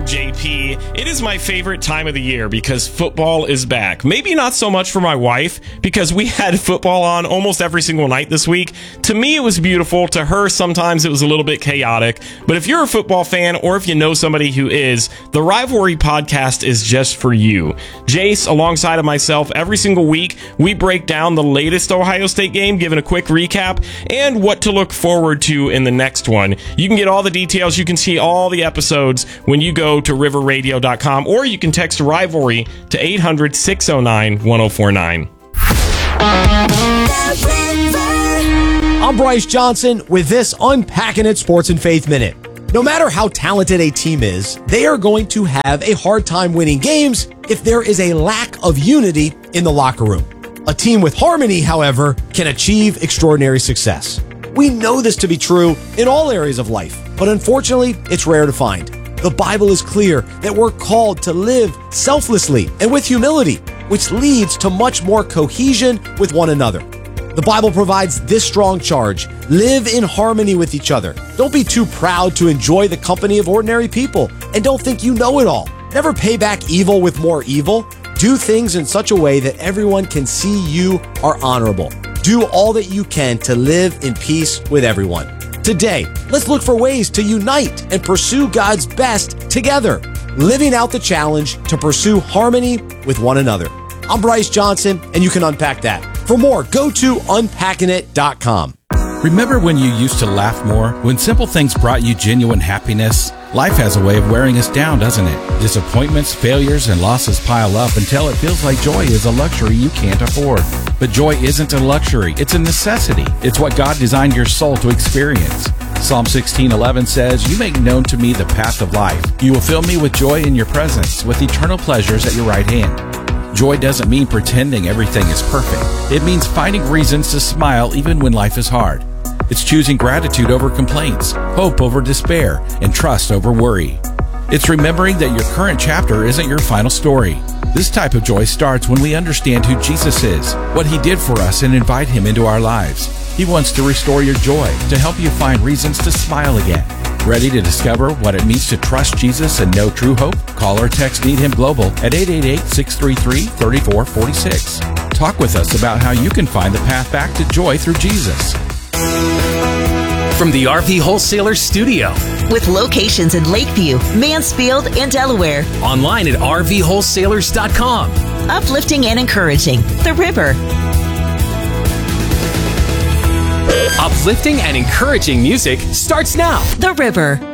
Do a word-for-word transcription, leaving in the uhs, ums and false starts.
J P. It is my favorite time of the year because football is back. Maybe not so much for my wife because we had football on almost every single night this week. To me, it was beautiful. To her, sometimes it was a little bit chaotic. But if you're a football fan or if you know somebody who is, the Rivalry Podcast is just for you. Jace, alongside of myself, every single week, we break down the latest Ohio State game, giving a quick recap and what to look forward to in the next one. You can get all the details. You can see all the episodes when you go to river radio dot com, or you can text Rivalry to eight hundred, six oh nine, one oh four nine. I'm Bryce Johnson with this Unpacking It Sports and Faith Minute. No matter how talented a team is, they are going to have a hard time winning games if there is a lack of unity in the locker room. A team with harmony, however, can achieve extraordinary success. We know this to be true in all areas of life, but unfortunately, it's rare to find. The Bible is clear that we're called to live selflessly and with humility, which leads to much more cohesion with one another. The Bible provides this strong charge: live in harmony with each other. Don't be too proud to enjoy the company of ordinary people, and don't think you know it all. Never pay back evil with more evil. Do things in such a way that everyone can see you are honorable. Do all that you can to live in peace with everyone. Today, let's look for ways to unite and pursue God's best together, living out the challenge to pursue harmony with one another. I'm Bryce Johnson, and you can unpack that. For more, go to unpacking it dot com. Remember when you used to laugh more? When simple things brought you genuine happiness? Life has a way of wearing us down, doesn't it? Disappointments, failures, and losses pile up until it feels like joy is a luxury you can't afford. But joy isn't a luxury, it's a necessity. It's what God designed your soul to experience. Psalm sixteen eleven says, "You make known to me the path of life. You will fill me with joy in your presence, with eternal pleasures at your right hand." Joy doesn't mean pretending everything is perfect. It means finding reasons to smile even when life is hard. It's choosing gratitude over complaints, hope over despair, and trust over worry. It's remembering that your current chapter isn't your final story. This type of joy starts when we understand who Jesus is, what he did for us, and invite him into our lives. He wants to restore your joy, to help you find reasons to smile again. Ready to discover what it means to trust Jesus and know true hope? Call or text Need Him Global at eight eight eight, six three three, three four four six. Talk with us about how you can find the path back to joy through Jesus. From the R V Wholesaler Studio. With locations in Lakeview, Mansfield, and Delaware. Online at r v wholesalers dot com. Uplifting and encouraging. The River. Uplifting and encouraging music starts now. The River.